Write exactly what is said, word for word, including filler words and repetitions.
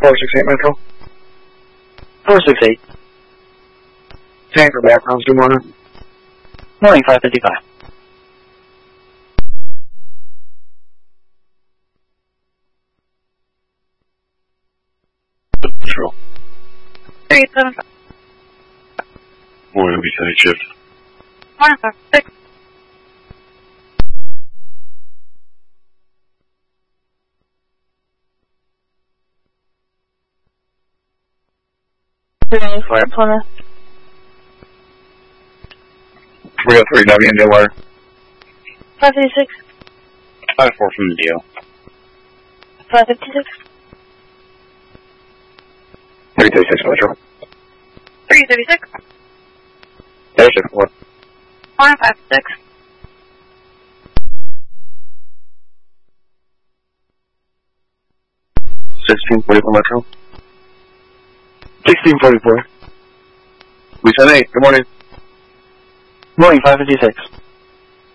four six eight Metro. four six eight. Tanker backgrounds, good morning. Morning, five fifty-five. Patrol. three seven five. Morning, we night shift. Morning, five six. three four Plymouth. three oh three W and Wire. five fifty-six. five four from the D O. five fifty-six. three thirty-six Metro. three thirty-six. Air shift four. Morning, five six. sixteen forty-four Metro. sixteen forty-four. We said eight, good morning. Morning, five fifty-six.